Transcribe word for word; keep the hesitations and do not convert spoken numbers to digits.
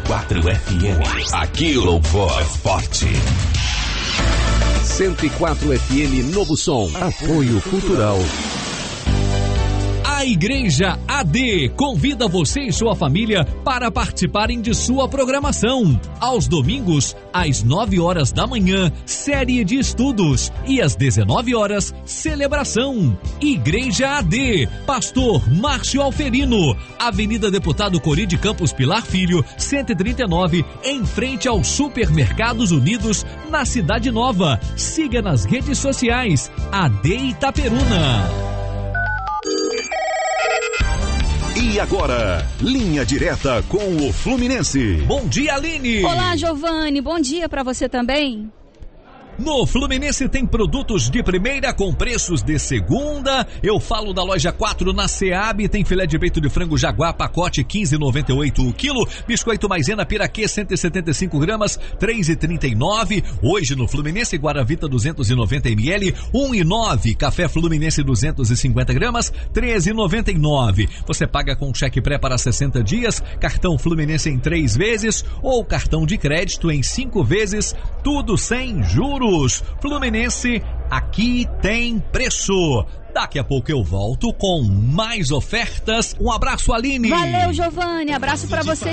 quatro F M. Aqui o louvor é forte. cento e quatro F M Novo Som. Apoio Cultural. A Igreja A D convida você e sua família para participarem de sua programação. Aos domingos, às nove horas da manhã, série de estudos e às dezenove horas, celebração. Igreja A D, Pastor Márcio Alferino, Avenida Deputado Cori de Campos Pilar Filho, cento e trinta e nove, em frente aos Supermercados Unidos, na Cidade Nova. Siga nas redes sociais, A D Itaperuna. E agora, linha direta com o Fluminense. Bom dia, Aline. Olá, Giovanni. Bom dia para você também. No Fluminense tem produtos de primeira com preços de segunda. Eu falo da loja quatro na Seab. Tem filé de peito de frango Jaguar, pacote quinze reais e noventa e oito centavos o quilo. Biscoito maisena Piraquê, cento e setenta e cinco gramas, três reais e trinta e nove centavos. Hoje no Fluminense, Guaravita duzentos e noventa mililitros, um real e nove centavos. Café Fluminense duzentos e cinquenta gramas, treze reais e noventa e nove centavos. Você paga com cheque pré para sessenta dias, cartão Fluminense em três vezes ou cartão de crédito em cinco vezes, tudo sem juros. Fluminense, aqui tem preço. Daqui a pouco eu volto com mais ofertas. Um abraço, Aline. Valeu, Giovanni. Abraço pra você.